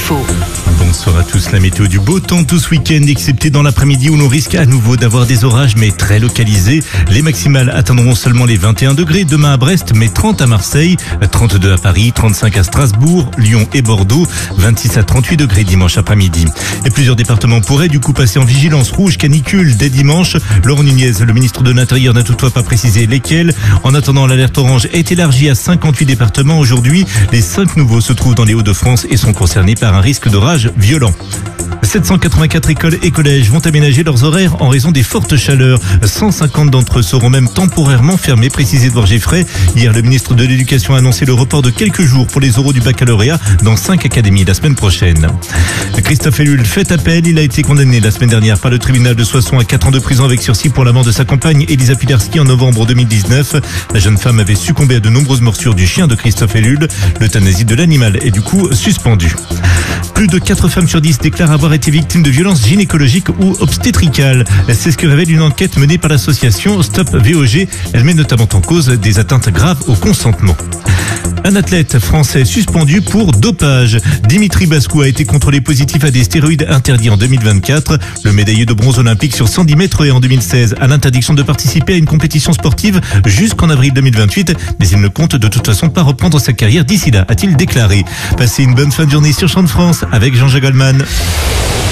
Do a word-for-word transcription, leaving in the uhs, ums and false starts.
info. Bonsoir à tous, la météo du beau temps tout ce week-end, excepté dans l'après-midi où l'on risque à nouveau d'avoir des orages, mais très localisés. Les maximales atteindront seulement les vingt et un degrés demain à Brest, mais trente à Marseille, trente-deux à Paris, trente-cinq à Strasbourg, Lyon et Bordeaux, vingt-six à trente-huit degrés dimanche après-midi. Et plusieurs départements pourraient du coup passer en vigilance rouge canicule dès dimanche. Laurent Nunez, le ministre de l'Intérieur, n'a toutefois pas précisé lesquels. En attendant, l'alerte orange est élargie à cinquante-huit départements aujourd'hui. Les cinq nouveaux se trouvent dans les Hauts-de-France et sont concernés par un risque d'orage violent. sept cent quatre-vingt-quatre écoles et collèges vont aménager leurs horaires en raison des fortes chaleurs. cent cinquante d'entre eux seront même temporairement fermés, précise Édouard Geffray. Hier, le ministre de l'Éducation a annoncé le report de quelques jours pour les oraux du baccalauréat dans cinq académies la semaine prochaine. Christophe Ellul fait appel. Il a été condamné la semaine dernière par le tribunal de Soissons à quatre ans de prison avec sursis pour la mort de sa compagne Elisa Pilarski en novembre deux mille dix-neuf. La jeune femme avait succombé à de nombreuses morsures du chien de Christophe Ellul. L'euthanasie de l'animal est du coup suspendue. Plus de quatre femmes sur dix déclarent avoir été victimes de violences gynécologiques ou obstétricales. C'est ce que révèle une enquête menée par l'association Stop V O G. Elle met notamment en cause des atteintes graves au consentement. Un athlète français suspendu pour dopage. Dimitri Bascou a été contrôlé positif à des stéroïdes interdits en deux mille vingt-quatre. Le médaillé de bronze olympique sur cent dix mètres et en deux mille seize a l'interdiction de participer à une compétition sportive jusqu'en avril deux mille vingt-huit. Mais il ne compte de toute façon pas reprendre sa carrière d'ici là, a-t-il déclaré. Passez une bonne fin de journée sur Champ de France avec Jean-Jacques Goldman.